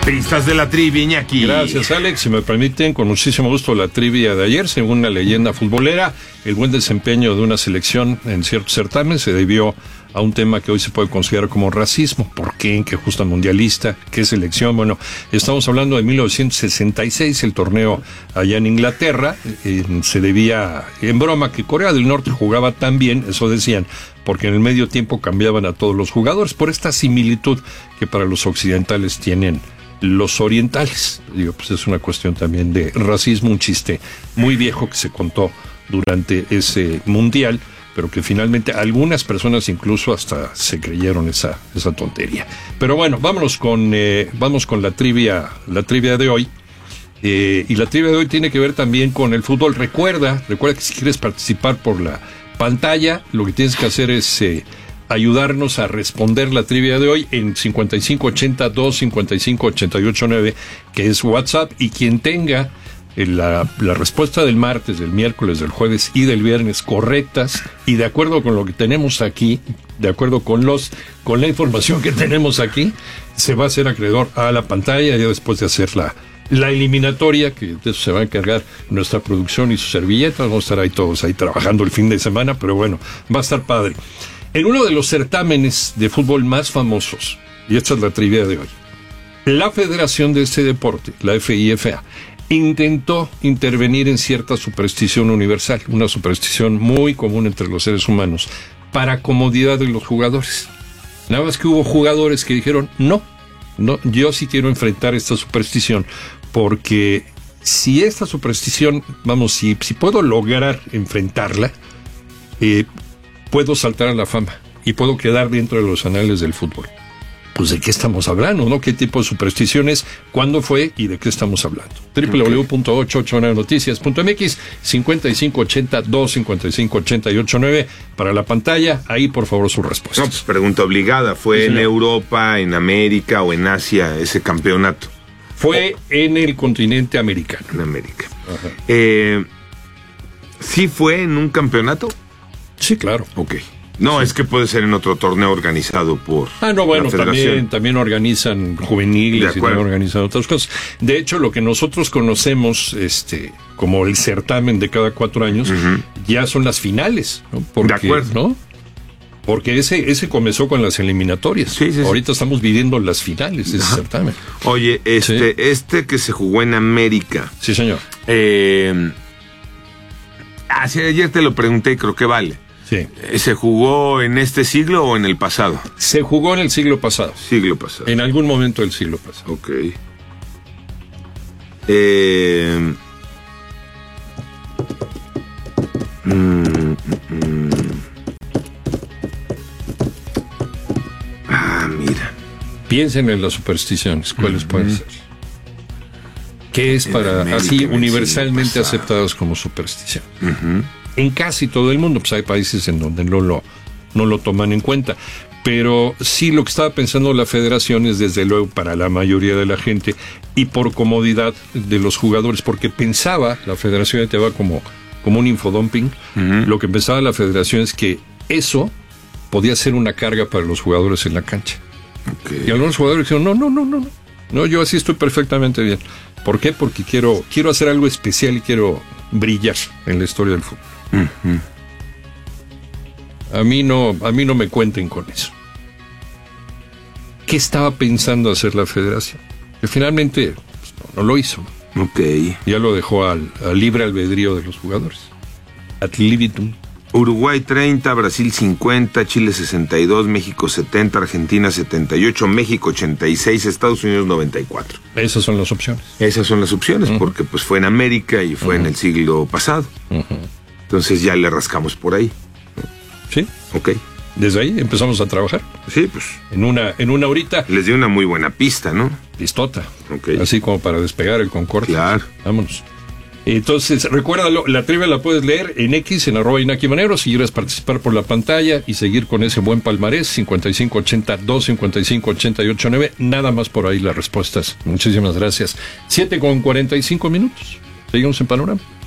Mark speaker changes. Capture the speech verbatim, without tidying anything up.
Speaker 1: Pistas de la trivia, Iñaki.
Speaker 2: Gracias, Alex. Si me permiten, con muchísimo gusto la trivia de ayer. Según una leyenda futbolera, el buen desempeño de una selección en cierto certamen se debió a un tema que hoy se puede considerar como racismo. ¿Por qué? ¿En qué justa mundialista? ¿Qué selección? Bueno, estamos hablando de mil novecientos sesenta y seis, el torneo allá en Inglaterra. Eh, se debía, en broma, que Corea del Norte jugaba tan bien, eso decían, porque en el medio tiempo cambiaban a todos los jugadores por esta similitud que para los occidentales tienen los orientales. Digo, pues es una cuestión también de racismo, un chiste muy viejo que se contó durante ese mundial, pero que finalmente algunas personas incluso hasta se creyeron esa esa tontería. Pero bueno, vámonos con eh, vamos con la trivia, la trivia de hoy. Eh, y la trivia de hoy tiene que ver también con el fútbol. Recuerda, recuerda que si quieres participar por la pantalla, lo que tienes que hacer es eh, ayudarnos a responder la trivia de hoy en cincuenta y cinco ochenta, dos cincuenta y cinco ochenta y ocho nueve, que es WhatsApp, y quien tenga La, la respuesta del martes, del miércoles, del jueves y del viernes correctas y de acuerdo con lo que tenemos aquí, de acuerdo con los con la información que tenemos aquí, se va a hacer acreedor a la pantalla ya después de hacer la, la eliminatoria, que de eso se va a encargar nuestra producción y sus servilletas. Vamos a estar ahí todos ahí trabajando el fin de semana, pero bueno, va a estar padre. En uno de los certámenes de fútbol más famosos, y esta es la trivia de hoy, la federación de este deporte, la F I F A, intentó intervenir en cierta superstición universal, una superstición muy común entre los seres humanos, para comodidad de los jugadores. Nada más que hubo jugadores que dijeron, no, no, yo sí quiero enfrentar esta superstición, porque si esta superstición, vamos, si, si puedo lograr enfrentarla, eh, puedo saltar a la fama y puedo quedar dentro de los anales del fútbol. Pues de qué estamos hablando, ¿no? ¿Qué tipo de supersticiones? ¿Cuándo fue? ¿Y de qué estamos hablando? doble u doble u doble u punto ochocientos ochenta y nueve noticias punto m x, cincuenta y cinco ochenta, dos cincuenta y cinco ochenta y ocho nueve para la pantalla. Ahí, por favor, sus respuestas.
Speaker 1: No, pues pregunta obligada. ¿Fue sí, en Europa, en América o en Asia ese campeonato?
Speaker 2: Fue oh. en el continente americano.
Speaker 1: En América. Ajá. Eh, ¿Sí fue en un campeonato?
Speaker 2: Sí, claro.
Speaker 1: Ok. No, sí. Es que puede ser en otro torneo organizado por
Speaker 2: Ah, no, bueno, también, también organizan juveniles y también organizan otras cosas. De hecho, lo que nosotros conocemos este como el certamen de cada cuatro años, uh-huh. ya son las finales, ¿no? Porque,
Speaker 1: de acuerdo.
Speaker 2: ¿no? Porque ese ese comenzó con las eliminatorias.
Speaker 1: Sí, sí,
Speaker 2: Ahorita
Speaker 1: sí.
Speaker 2: estamos viviendo las finales de ese Ajá. certamen.
Speaker 1: Oye, este, sí. este que se jugó en América.
Speaker 2: Sí, señor.
Speaker 1: Eh, hace ayer te lo pregunté y creo que vale.
Speaker 2: Sí.
Speaker 1: ¿Se jugó en este siglo o en el pasado?
Speaker 2: Se jugó en el siglo pasado.
Speaker 1: Siglo pasado.
Speaker 2: En algún momento del siglo pasado.
Speaker 1: Ok. Eh... Mm, mm. Ah, mira.
Speaker 2: Piensen en las supersticiones. ¿Cuáles uh-huh. pueden ser? ¿Qué es para así universalmente aceptadas como superstición?
Speaker 1: Uh-huh.
Speaker 2: En casi todo el mundo, pues hay países en donde no lo, no lo toman en cuenta. Pero sí, lo que estaba pensando la federación es desde luego para la mayoría de la gente y por comodidad de los jugadores, porque pensaba, la federación te va como, como un infodumping, uh-huh. lo que pensaba la federación es que eso podía ser una carga para los jugadores en la cancha.
Speaker 1: Okay.
Speaker 2: Y algunos jugadores dijeron, no, no, no, no, no, no, yo así estoy perfectamente bien. ¿Por qué? Porque quiero, quiero hacer algo especial y quiero brillar en la historia del fútbol.
Speaker 1: Uh-huh.
Speaker 2: A mí no, a mí no me cuenten con eso. ¿Qué estaba pensando hacer la federación? Que finalmente pues, no, no lo hizo.
Speaker 1: Okay.
Speaker 2: Ya lo dejó al, al libre albedrío de los jugadores. Ad libitum.
Speaker 1: Uruguay treinta, Brasil cincuenta, Chile sesenta y dos, México setenta, Argentina setenta y ocho, México ochenta y seis, Estados Unidos noventa y cuatro.
Speaker 2: Esas son las opciones.
Speaker 1: Esas son las opciones, uh-huh. porque pues fue en América y fue uh-huh. en el siglo pasado.
Speaker 2: Uh-huh.
Speaker 1: Entonces ya le rascamos por ahí.
Speaker 2: Sí.
Speaker 1: Ok.
Speaker 2: Desde ahí empezamos a trabajar.
Speaker 1: Sí, pues.
Speaker 2: En una, en una horita.
Speaker 1: Les dio una muy buena pista, ¿no?
Speaker 2: Pistota.
Speaker 1: Ok.
Speaker 2: Así como para despegar el Concorde.
Speaker 1: Claro.
Speaker 2: Vámonos. Entonces, recuérdalo, la trivia la puedes leer en X, en arroba Iñaki Manero, si quieres participar por la pantalla y seguir con ese buen palmarés, cincuenta y cinco ochenta, dos cincuenta y cinco ochenta y ocho nueve, nada más por ahí las respuestas. Muchísimas gracias. siete con cuarenta y cinco minutos. Seguimos en Panorama.